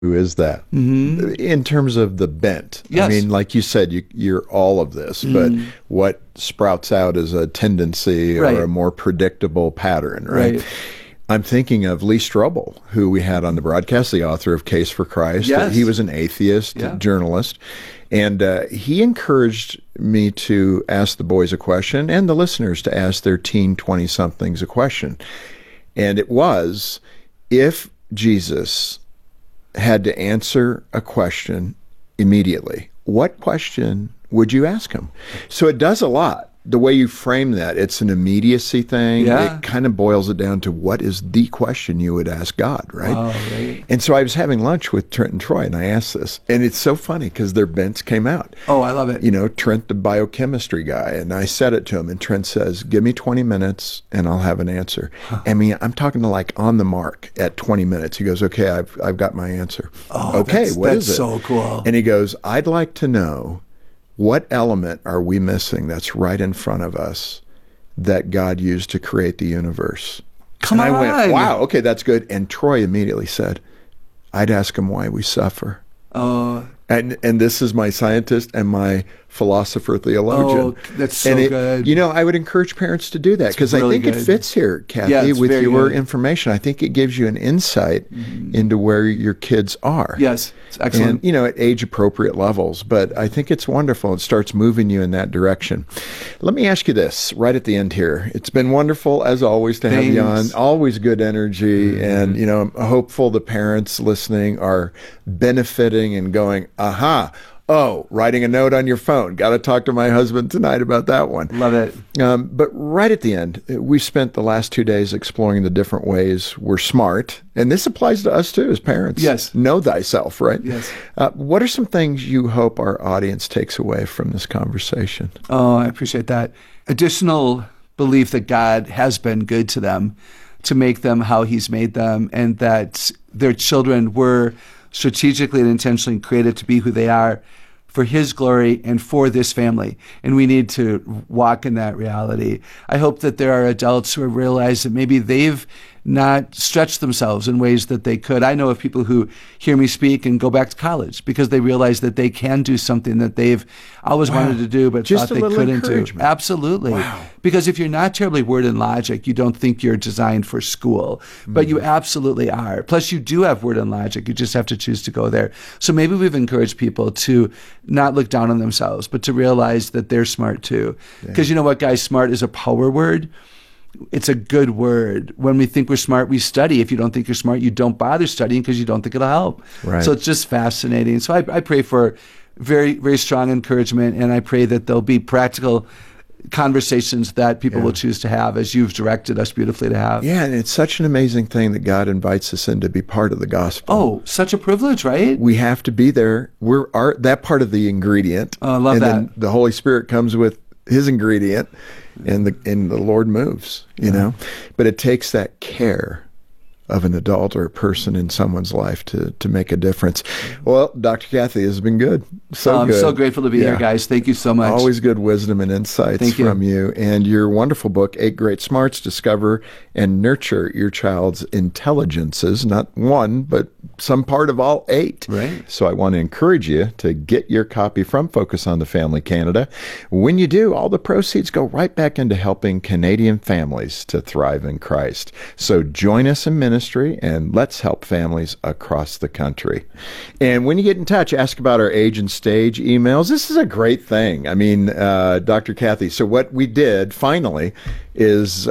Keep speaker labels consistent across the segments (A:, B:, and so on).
A: Who is that?
B: Mm-hmm.
A: In terms of the bent.
B: Yes.
A: I mean, like you said, you're all of this, but what sprouts out is a tendency
B: Right.
A: or a more predictable pattern, right? I'm thinking of Lee Strobel, who we had on the broadcast, the author of Case for Christ.
B: Yes.
A: He was an atheist journalist, and he encouraged me to ask the boys a question and the listeners to ask their teen 20-somethings a question. And it was, if Jesus had to answer a question immediately, what question would you ask him? So it does a lot. The way you frame that, it's an immediacy thing.
B: Yeah.
A: It kind of boils it down to what is the question you would ask God, right?
B: Oh, right.
A: And so I was having lunch with Trent and Troy, and I asked this. And it's so funny because their bents came out.
B: Oh, I love it.
A: You know, Trent, the biochemistry guy, and I said it to him, and Trent says, give me 20 minutes and I'll have an answer. I mean, I'm talking to like on the mark at 20 minutes. He goes, okay, I've got my answer.
B: Oh,
A: okay, what is it?
B: That's so cool.
A: And he goes, I'd like to know, what element are we missing that's right in front of us that God used to create the universe?
B: Come
A: and
B: on.
A: I went, wow, okay, that's good. And Troy immediately said, I'd ask him why we suffer.
B: Oh,
A: And this is my scientist and my philosopher theologian.
B: Oh, that's so good.
A: You know, I would encourage parents to do that because
B: really
A: I think it
B: good.
A: fits here, Kathy,
B: Yeah, it's
A: with
B: very
A: your
B: good.
A: information. I think it gives you an insight into where your kids are.
B: Yes, it's excellent.
A: And, you know, at age-appropriate levels. But I think it's wonderful. It starts moving you in that direction. Let me ask you this right at the end here. It's been wonderful, as always, to have you on.
B: Thanks.
A: Always good energy. And, you know, I'm hopeful the parents listening are benefiting and going, aha, oh, writing a note on your phone. Got to talk to my husband tonight about that one.
B: Love it.
A: But right at the end, we spent the last 2 days exploring the different ways we're smart. And this applies to us too as parents.
B: Yes.
A: Know thyself, right?
B: Yes.
A: What are some things you hope our audience takes away from this conversation?
B: Oh, I appreciate that. Additional belief that God has been good to them, to make them how he's made them, and that their children were strategically and intentionally created to be who they are for his glory and for this family. And we need to walk in that reality. I hope that there are adults who realize that maybe they've not stretched themselves in ways that they could. I know of people who hear me speak and go back to college because they realize that they can do something that they've always wanted to do but
A: Just
B: thought
A: a
B: they
A: little
B: couldn't do.
A: encouragement.
B: Absolutely.
A: Wow.
B: Because if you're not terribly word and logic, you don't think you're designed for school. But you absolutely are. Plus, you do have word and logic. You just have to choose to go there. So maybe we've encouraged people to not look down on themselves, but to realize that they're smart too. Because you know what, guys? Smart is a power word. It's a good word. When we think we're smart, we study. If you don't think you're smart, you don't bother studying because you don't think it'll help.
A: Right.
B: So it's just fascinating. So I pray for very, very strong encouragement, and I pray that there'll be practical conversations that people will choose to have as you've directed us beautifully to have.
A: Yeah, and it's such an amazing thing that God invites us in to be part of the gospel.
B: Oh, such a privilege, right?
A: We have to be there. We're that part of the ingredient.
B: Oh, I love
A: and
B: that.
A: Then the Holy Spirit comes with his ingredient, and the Lord moves. You know, but it takes that care of an adult or a person in someone's life to make a difference. Well, Dr. Kathy, has been good.
B: I'm
A: good.
B: so grateful to be here, guys. Thank you so much.
A: Always good wisdom and insights
B: Thank you.
A: from you. And your wonderful book, 8 Great Smarts, Discover and Nurture Your Child's Intelligences, not one, but some part of all 8.
B: Right.
A: So I want to encourage you to get your copy from Focus on the Family Canada. When you do, all the proceeds go right back into helping Canadian families to thrive in Christ. So join us in ministry and let's help families across the country. And when you get in touch, ask about our age and stage emails. This is a great thing. I mean, Dr. Kathy, so what we did finally is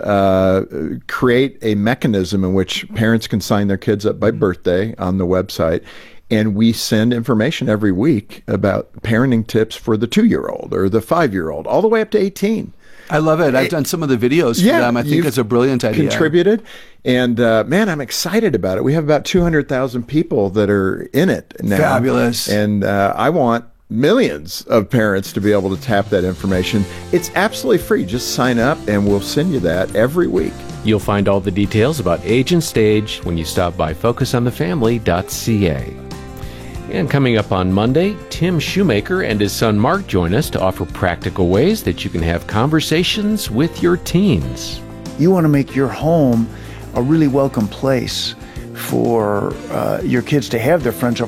A: create a mechanism in which parents can sign their kids up by birthday on the website. And we send information every week about parenting tips for the 2-year-old or the 5-year-old, all the way up to 18.
B: I love it. I've done some of the videos for them. I think
A: you've
B: it's a brilliant idea.
A: Contributed. And man, I'm excited about it. We have about 200,000 people that are in it now.
B: Fabulous.
A: And I want millions of parents to be able to tap that information. It's absolutely free. Just sign up and we'll send you that every week.
C: You'll find all the details about age and stage when you stop by focusonthefamily.ca. And coming up on Monday, Tim Shoemaker and his son Mark join us to offer practical ways that you can have conversations with your teens.
D: You want to make your home a really welcome place for your kids to have their friends over.